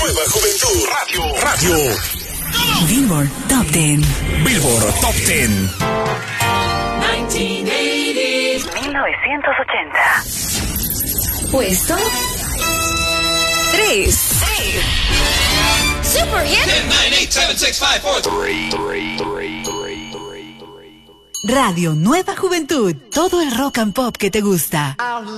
Nueva Juventud Radio. Billboard Top 10. Billboard Top 10. 1980. Puesto 3. Super hit. 10, 9, 8, 7, 6, 5, 4, 3. Radio Nueva Juventud. Todo el rock and pop que te gusta.